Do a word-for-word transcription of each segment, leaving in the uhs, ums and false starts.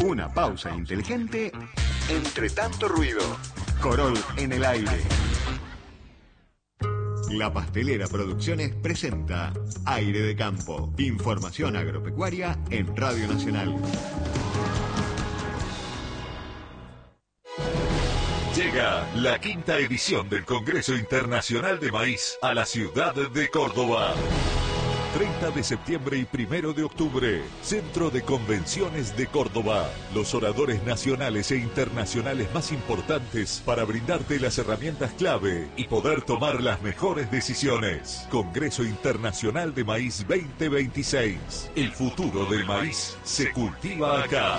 Una pausa inteligente entre tanto ruido. Corol en el aire. La Pastelera Producciones presenta Aire de Campo. Información agropecuaria en Radio Nacional. Llega la quinta edición del Congreso Internacional de Maíz a la ciudad de Córdoba. treinta de septiembre y primero de octubre, Centro de Convenciones de Córdoba. Los oradores nacionales e internacionales más importantes para brindarte las herramientas clave y poder tomar las mejores decisiones. Congreso Internacional de Maíz veinte veintiséis. El futuro del maíz se cultiva acá.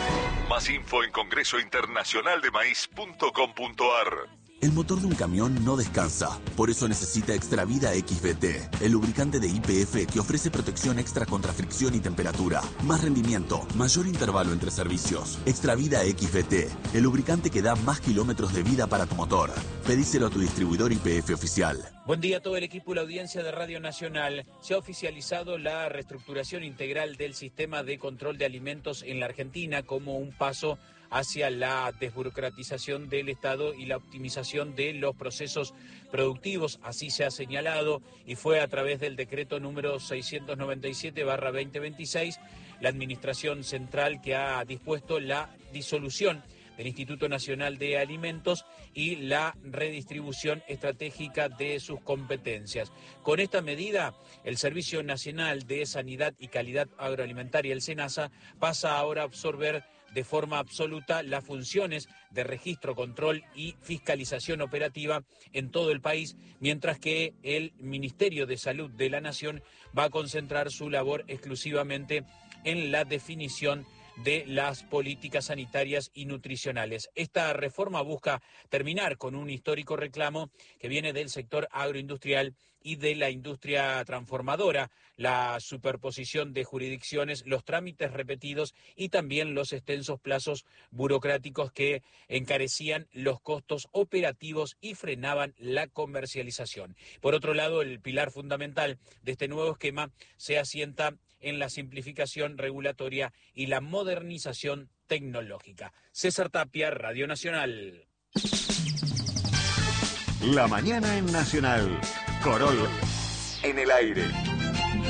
Más info en congreso internacional de maíz punto com punto a r. El motor de un camión no descansa, por eso necesita Extravida X V T, el lubricante de Y P F que ofrece protección extra contra fricción y temperatura, más rendimiento, mayor intervalo entre servicios. Extravida X V T, el lubricante que da más kilómetros de vida para tu motor. Pedíselo a tu distribuidor Y P F oficial. Buen día a todo el equipo y la audiencia de Radio Nacional. Se ha oficializado la reestructuración integral del sistema de control de alimentos en la Argentina como un paso hacia la desburocratización del Estado y la optimización de los procesos productivos, así se ha señalado, y fue a través del decreto número seiscientos noventa y siete barra veinte veintiséis, la Administración Central que ha dispuesto la disolución del Instituto Nacional de Alimentos y la redistribución estratégica de sus competencias. Con esta medida, el Servicio Nacional de Sanidad y Calidad Agroalimentaria, el SENASA, pasa ahora a absorber de forma absoluta las funciones de registro, control y fiscalización operativa en todo el país, mientras que el Ministerio de Salud de la Nación va a concentrar su labor exclusivamente en la definición de las políticas sanitarias y nutricionales. Esta reforma busca terminar con un histórico reclamo que viene del sector agroindustrial y de la industria transformadora, la superposición de jurisdicciones, los trámites repetidos y también los extensos plazos burocráticos que encarecían los costos operativos y frenaban la comercialización. Por otro lado, el pilar fundamental de este nuevo esquema se asienta en la simplificación regulatoria y la modernización tecnológica. César Tapia, Radio Nacional. La mañana en Nacional. Corol en el aire.